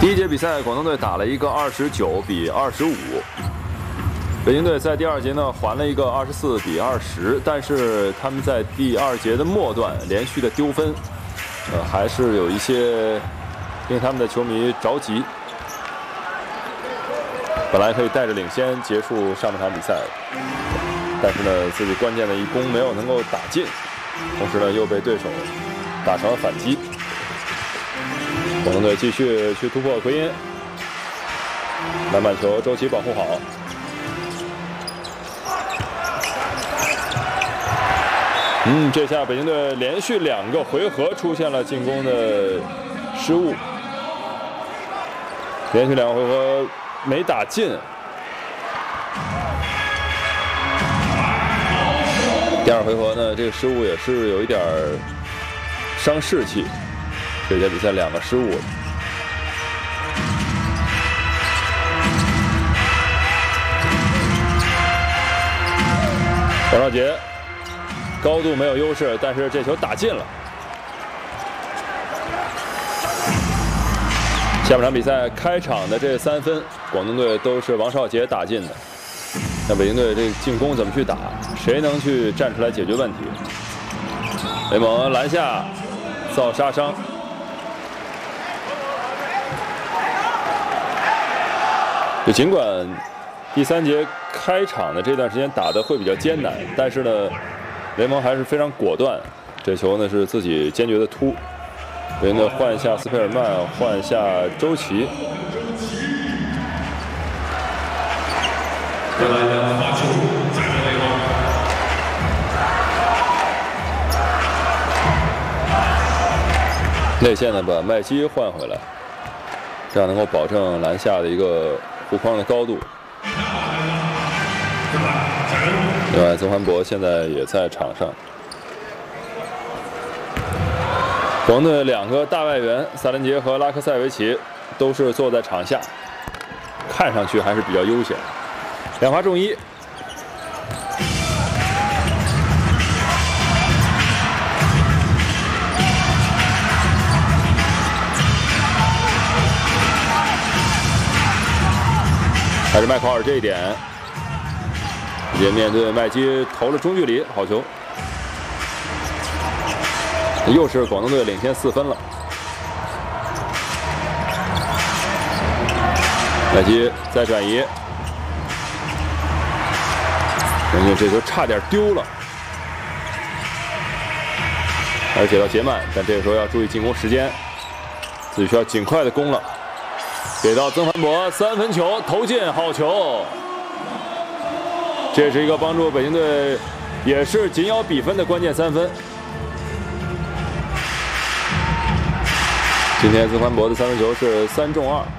第一节比赛，广东队打了一个29比25。北京队在第二节呢还了一个24比20，但是他们在第二节的末段连续的丢分，还是有一些令他们的球迷着急。本来可以带着领先结束上半场比赛，但是呢自己关键的一攻没有能够打进，同时呢又被对手打成了反击。 广东队继续去突破奎因，篮板球周琦保护好。这下北京队连续2个回合出现了进攻的失误，连续2个回合没打进。第二回合呢，这个失误也是有一点伤士气。 这节比赛2个失误，王少杰高度没有优势，但是这球打进了。下半场比赛开场的这3分，广东队都是王少杰打进的。那北京队这进攻怎么去打？谁能去站出来解决问题？雷蒙篮下造杀伤。 就尽管第3节开场的这段时间打得会比较艰难，但是呢，雷蒙还是非常果断。这球呢是自己坚决的突，北京队换一下斯佩尔曼，换一下周琦。内线呢把麦基换回来，这样能够保证篮下的一个 护框的高度。另外，曾焕博现在也在场上。广东队2个大外援萨林杰和拉科塞维奇都是坐在场下，看上去还是比较悠闲。2罚中1。还是麦考尔这一点，也面对麦基投了中距离，好球。又是广东队领先4分了。麦基再转移，人家这球差点丢了，还是给到杰曼，但这个时候要注意进攻时间，自己需要尽快的攻了。 给到曾焕博3分球投进，好球！这是一个帮助北京队也是紧咬比分的关键3分。今天曾焕博的3分球是3中2。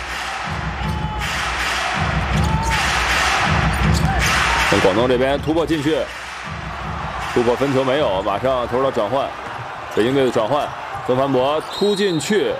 从广东这边突破进去，突破分球没有，马上投入到转换。北京队的转换，曾焕博突进去。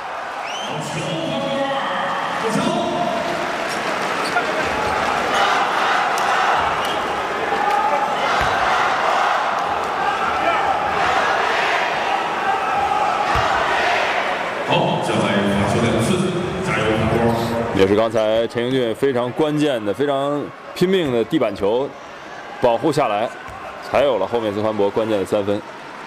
也是刚才陈英俊非常关键的、非常拼命的地板球保护下来，才有了后面曾焕博关键的3分。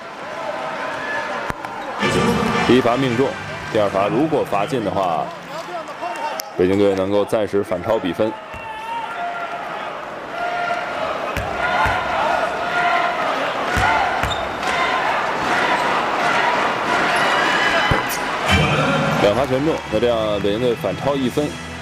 第1罚命中，第2罚如果罚进的话，北京队能够暂时反超比分。2罚全中，那这样北京队反超1分。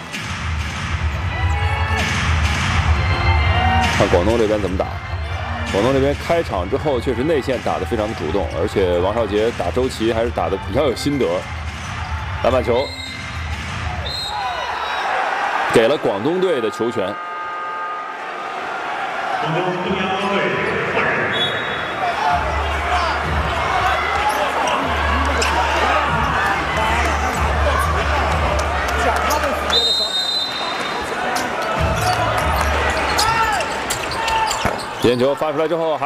看广东这边怎么打。广东这边开场之后确实内线打得非常的主动，而且王少杰打周琦还是打得比较有心得。篮板球给了广东队的球权。点球发出来之后，